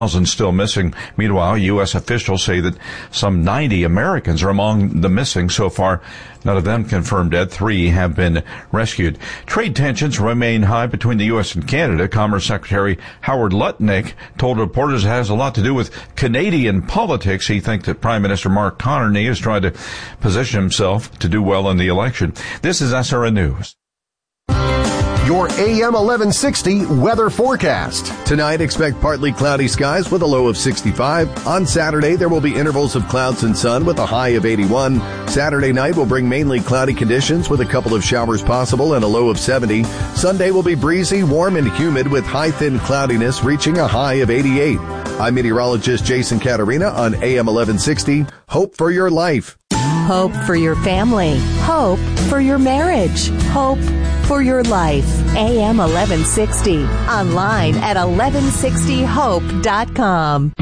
still missing. Meanwhile, U.S. officials say that some 90 Americans are among the missing so far. None of them confirmed dead. 3 have been rescued. Trade tensions remain high between the U.S. and Canada. Commerce Secretary Howard Lutnick told reporters it has a lot to do with Canadian politics. He thinks that Prime Minister Mark Carney is trying to position himself to do well in the election. This is SRN News. Your AM 1160 weather forecast. Tonight, expect partly cloudy skies with a low of 65. On Saturday, there will be intervals of clouds and sun with a high of 81. Saturday night will bring mainly cloudy conditions with a couple of showers possible and a low of 70. Sunday will be breezy, warm, and humid with high thin cloudiness reaching a high of 88. I'm meteorologist Jason Caterina on AM 1160. Hope for your life. Hope for your family. Hope for your marriage. Hope for your life. AM 1160. Online at 1160hope.com.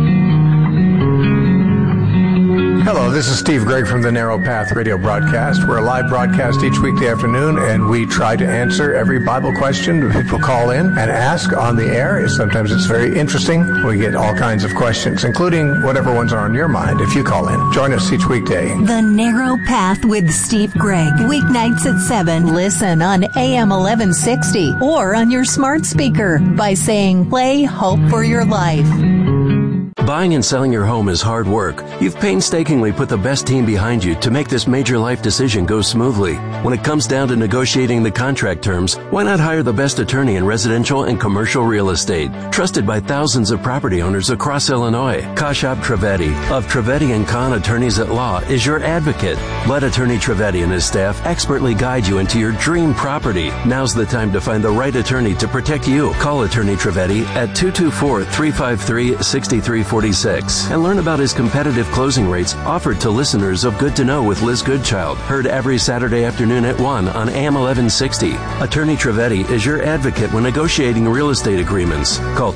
Hello, this is Steve Gregg from the Narrow Path radio broadcast. We're a live broadcast each weekday afternoon, and we try to answer every Bible question people call in and ask on the air. Sometimes it's very interesting. We get all kinds of questions, including whatever ones are on your mind if you call in. Join us each weekday. The Narrow Path with Steve Gregg. Weeknights at 7. Listen on AM 1160 or on your smart speaker by saying, play Hope for Your Life. Buying and selling your home is hard work. You've painstakingly put the best team behind you to make this major life decision go smoothly. When it comes down to negotiating the contract terms, why not hire the best attorney in residential and commercial real estate, trusted by thousands of property owners across Illinois? Kashab Trivedi of Trivedi & Kahn Attorneys at Law is your advocate. Let Attorney Trivedi and his staff expertly guide you into your dream property. Now's the time to find the right attorney to protect you. Call Attorney Trivedi at 224-353-6346 and learn about his competitive closing rates offered to listeners of Good to Know with Liz Goodchild. Heard every Saturday afternoon at 1 on AM 1160. Attorney Trivedi is your advocate when negotiating real estate agreements. Call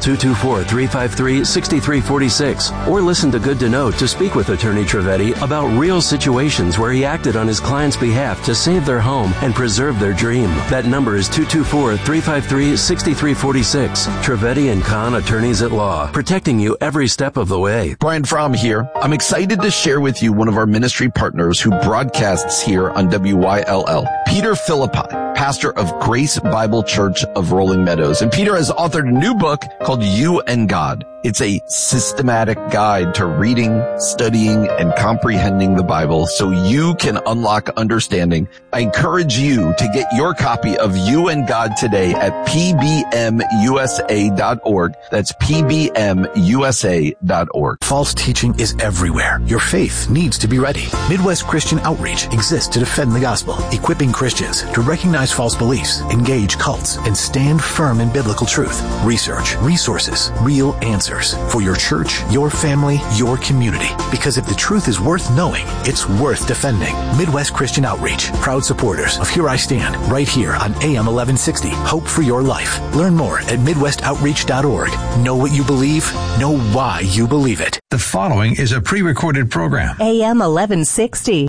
224-353-6346 or listen to Good to Know to speak with Attorney Trivedi about real situations where he acted on his client's behalf to save their home and preserve their dream. That number is 224-353-6346. Trivedi & Kahn Attorneys at Law, protecting you every step of the way. Brian Fromm here. I'm excited to share with you one of our ministry partners who broadcasts here on WYLL, Peter Philippi, pastor of Grace Bible Church of Rolling Meadows. And Peter has authored a new book called You and God. It's a systematic guide to reading, studying, and comprehending the Bible so you can unlock understanding. I encourage you to get your copy of You and God today at pbmusa.org. That's pbmusa.org. False teaching is everywhere. Your faith needs to be ready. Midwest Christian Outreach exists to defend the gospel, equipping Christians to recognize false beliefs, engage cults, and stand firm in biblical truth. Research, resources, real answers for your church, your family, your community. Because if the truth is worth knowing, it's worth defending. Midwest Christian Outreach, proud supporters of Here I Stand, right here on AM 1160. Hope for your life. Learn more at midwestoutreach.org. Know what you believe, know why you believe it. The following is a pre-recorded program. AM 1160.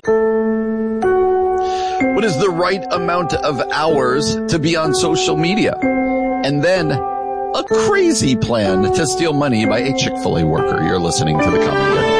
What is the right amount of hours to be on social media? And then a crazy plan to steal money by a Chick-fil-A worker. You're listening to The Common Good.